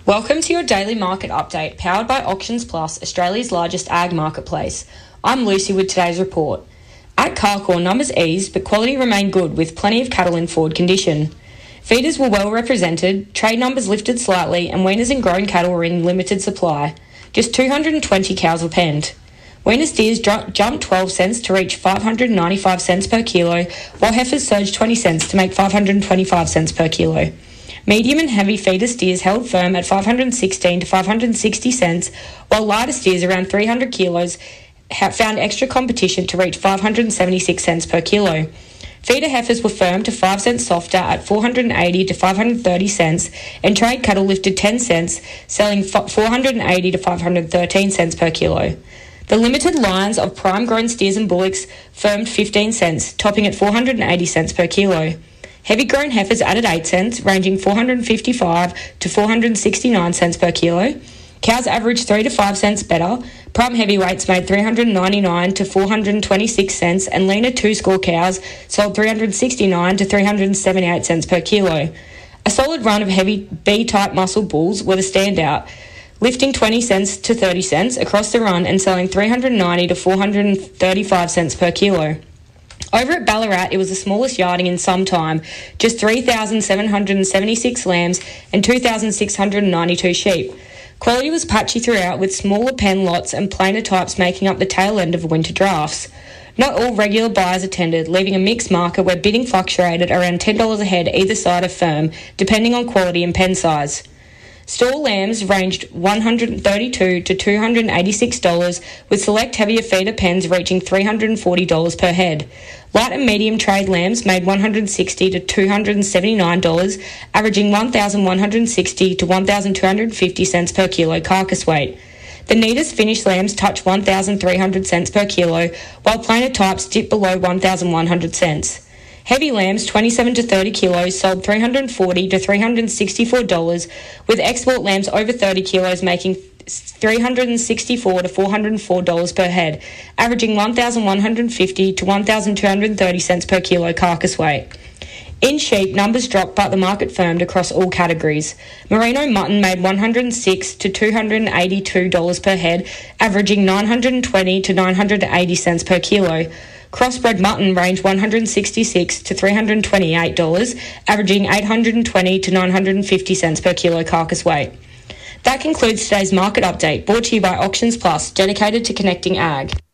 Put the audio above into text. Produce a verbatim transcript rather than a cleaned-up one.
Welcome to your daily market update, powered by Auctions Plus, Australia's largest ag marketplace. I'm Lucy with today's report. At Carcoar, numbers eased, but quality remained good with plenty of cattle in forward condition. Feeders were well represented, trade numbers lifted slightly, and weaners and grown cattle were in limited supply. Just two hundred twenty cows were penned. Weaner steers ju- jumped twelve cents to reach five hundred ninety-five cents per kilo, while heifers surged twenty cents to make five hundred twenty-five cents per kilo. Medium and heavy feeder steers held firm at five hundred sixteen to five hundred sixty cents, while lighter steers around three hundred kilos have found extra competition to reach five hundred seventy-six cents per kilo. Feeder heifers were firm to five cents softer at four hundred eighty to five hundred thirty cents, and trade cattle lifted ten cents, selling four hundred eighty to five hundred thirteen cents per kilo. The limited lines of prime grown steers and bullocks firmed fifteen cents, topping at four hundred eighty cents per kilo. Heavy grown heifers added eight cents, ranging four hundred fifty-five to four hundred sixty-nine cents per kilo. Cows averaged three to five cents better. Prime heavyweights made three hundred ninety-nine to four hundred twenty-six cents, and leaner two-score cows sold three hundred sixty-nine to three hundred seventy-eight cents per kilo. A solid run of heavy B-type muscle bulls were the standout, lifting twenty cents to thirty cents across the run and selling three hundred ninety to four hundred thirty-five cents per kilo. Over at Ballarat, it was the smallest yarding in some time, just three thousand seven hundred seventy-six lambs and two thousand six hundred ninety-two sheep. Quality was patchy throughout, with smaller pen lots and plainer types making up the tail end of winter drafts. Not all regular buyers attended, leaving a mixed market where bidding fluctuated around ten dollars a head either side of firm, depending on quality and pen size. Stall lambs ranged one hundred thirty-two dollars to two hundred eighty-six dollars, with select heavier feeder pens reaching three hundred forty dollars per head. Light and medium trade lambs made one hundred sixty dollars to two hundred seventy-nine dollars, averaging one thousand one hundred sixty to one thousand two hundred fifty cents per kilo carcass weight. The neatest finished lambs touched one thousand three hundred cents per kilo, while plainer types dipped below one thousand one hundred cents. Heavy lambs, twenty-seven to thirty kilos, sold three hundred forty dollars to three hundred sixty-four dollars, with export lambs over thirty kilos making three hundred sixty-four dollars to four hundred four dollars per head, averaging one thousand one hundred fifty to one thousand two hundred thirty cents per kilo carcass weight. In sheep, numbers dropped, but the market firmed across all categories. Merino mutton made one hundred six dollars to two hundred eighty-two dollars per head, averaging nine hundred twenty to nine hundred eighty cents per kilo. Crossbred mutton ranged one hundred sixty-six dollars to three hundred twenty-eight dollars, averaging eight hundred twenty to nine hundred fifty cents per kilo carcass weight. That concludes today's market update, brought to you by Auctions Plus, dedicated to connecting ag.